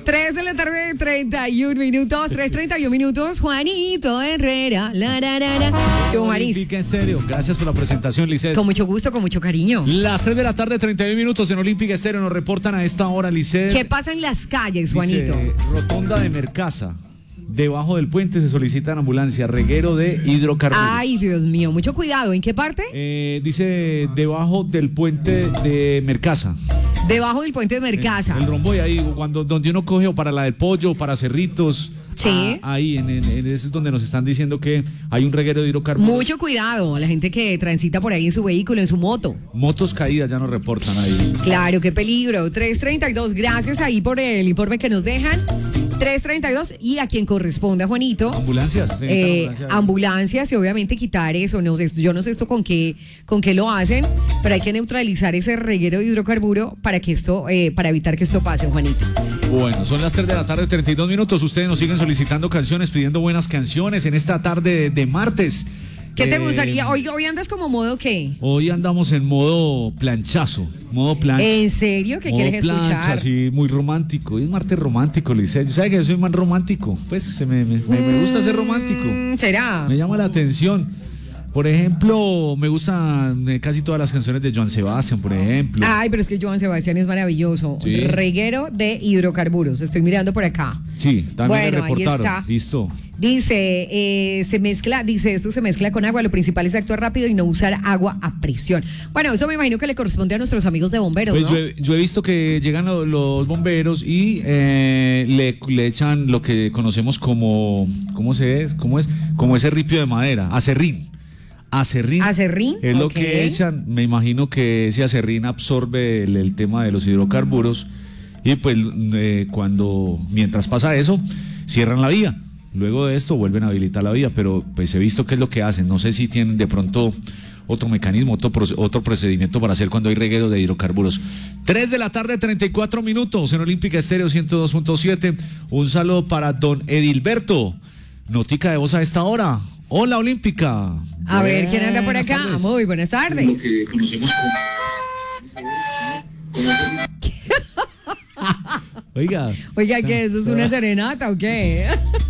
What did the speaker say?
3 de la tarde, 31 minutos, 3:31 minutos. Juanito Herrera, Yo, Juanis. Olímpica Estéreo. Gracias por la presentación, Lisset. Con mucho gusto, con mucho cariño. Las 3 de la tarde, 31 minutos en Olímpica Estéreo. Nos reportan a esta hora, Lisset. ¿Qué pasa en las calles, Juanito? Dice, rotonda de Mercasa. Debajo del puente se solicitan ambulancia, reguero de hidrocarburos. Ay, Dios mío, mucho cuidado. ¿En qué parte? Dice debajo del puente de Mercasa. Debajo del puente de Mercasa. El romboy ahí, donde uno coge o para la del pollo, o para Cerritos. Sí. Ahí, en eso es donde nos están diciendo que hay un reguero de hidrocarburos. Mucho cuidado a la gente que transita por ahí en su vehículo, en su moto. Motos caídas ya nos reportan ahí. Claro, qué peligro. 3:32, gracias ahí por el informe que nos dejan. 3:32 y a quien corresponda, Juanito. Ambulancias. Ambulancias y obviamente quitar eso. No sé, yo no sé esto con qué lo hacen, pero hay que neutralizar ese reguero de hidrocarburo para evitar que esto pase, Juanito. Bueno, son las 3 de la tarde, 32 minutos. Ustedes nos siguen solicitando canciones, pidiendo buenas canciones en esta tarde de martes. ¿Qué te gustaría? ¿Hoy andas como modo qué? Hoy andamos en modo planchazo, modo plancha. ¿En serio? ¿Qué quieres escuchar? Plancha, sí, muy romántico. Hoy es martes romántico, Lisset. ¿Sabe que yo soy más romántico? Pues me gusta ser romántico. ¿Será? Me llama la atención. Por ejemplo, me gustan casi todas las canciones de Joan Sebastián, por ejemplo. Ay, pero es que Joan Sebastián es maravilloso. Sí. Reguero de hidrocarburos. Estoy mirando por acá. Sí, también me reportaron. Ahí está. Listo. Dice, esto se mezcla con agua. Lo principal es actuar rápido y no usar agua a presión. Bueno, eso me imagino que le corresponde a nuestros amigos de bomberos, pues ¿no? yo he visto que llegan los bomberos y le echan lo que conocemos como, ¿cómo es? Como ese ripio de madera, acerrín. Acerrín es lo que echan. Me imagino que ese acerrín absorbe el tema de los hidrocarburos y pues mientras pasa eso cierran la vía. Luego de esto vuelven a habilitar la vía, pero pues he visto qué es lo que hacen. No sé si tienen de pronto otro mecanismo, otro procedimiento para hacer cuando hay reguero de hidrocarburos. 3 de la tarde, 34 minutos en Olímpica Estéreo 102.7. Un saludo para don Edilberto. Notica de voz a esta hora. Hola, Olímpica. A ver, ¿quién anda por acá? Tardes. Muy buenas tardes. Lo que conocemos como... Oiga. Oiga, ¿qué? ¿Eso es una serenata o qué?